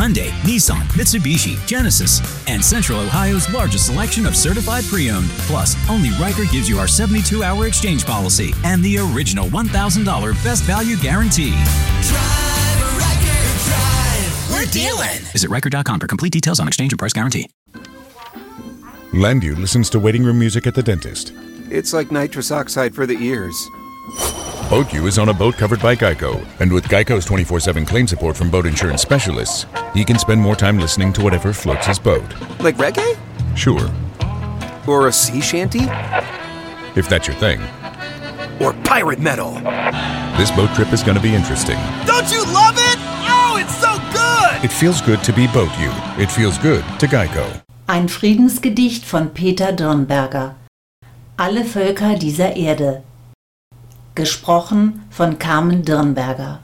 Hyundai, Nissan, Mitsubishi, Genesis, and Central Ohio's largest selection of certified pre-owned. Plus, only Riker gives you our 72-hour exchange policy and the original $1,000 best value guarantee. Drive, Riker, drive. We're dealing. Visit Riker.com for complete details on exchange and price guarantee. Landu listens to waiting room music at the dentist. It's like nitrous oxide for the ears. BoatU is on a boat covered by Geico, and with Geico's 24/7 claim support from boat insurance specialists, he can spend more time listening to whatever floats his boat. Like reggae? Sure, Or a sea shanty? if that's your thing. Or pirate metal? This boat trip is going to be interesting. Don't you love it? Oh, it's so good! It feels good to be BoatU. It feels good to Geico. Ein Friedensgedicht von Peter Dirnberger. Alle Völker dieser Erde. Gesprochen von Carmen Dirnberger.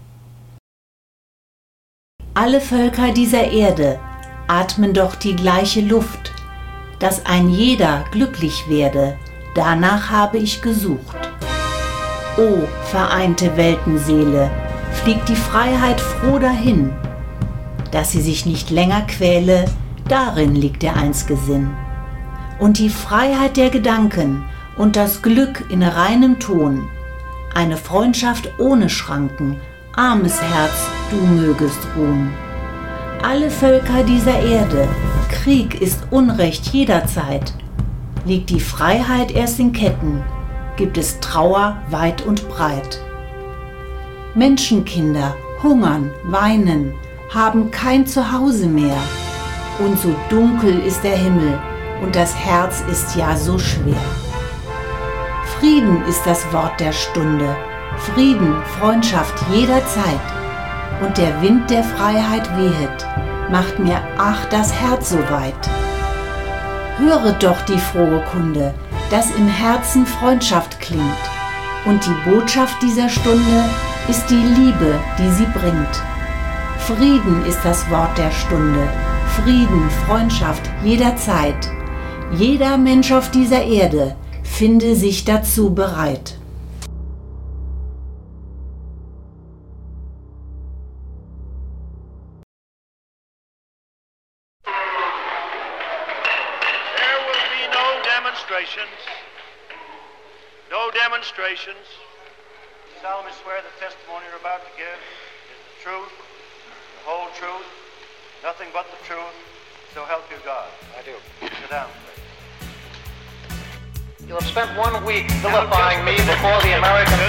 Alle Völker dieser Erde atmen doch die gleiche Luft, dass ein jeder glücklich werde, danach habe ich gesucht. O vereinte Weltenseele, fliegt die Freiheit froh dahin, dass sie sich nicht länger quäle, darin liegt der einz'ge Sinn. Und die Freiheit der Gedanken und das Glück in reinem Ton, eine Freundschaft ohne Schranken, armes Herz, du mögest ruhen. Alle Völker dieser Erde, Krieg ist Unrecht jederzeit. Liegt die Freiheit erst in Ketten, gibt es Trauer weit und breit. Menschenkinder hungern, weinen, haben kein Zuhause mehr. Und so dunkel ist der Himmel und das Herz ist ja so schwer. Frieden ist das Wort der Stunde, Frieden, Freundschaft jederzeit. Und der Wind der Freiheit wehet, macht mir ach das Herz so weit. Höret doch die frohe Kunde, dass im Herzen Freundschaft klingt. Und die Botschaft dieser Stunde ist die Liebe, die sie bringt. Frieden ist das Wort der Stunde, Frieden, Freundschaft jederzeit. Jeder Mensch auf dieser Erde finde sich dazu bereit. There will be no demonstrations. No demonstrations. I solemnly swear the testimony you're about to give is the truth, the whole truth, nothing but the truth. So help you God. I do. Sit down, please. You have spent 1 week vilifying me before the American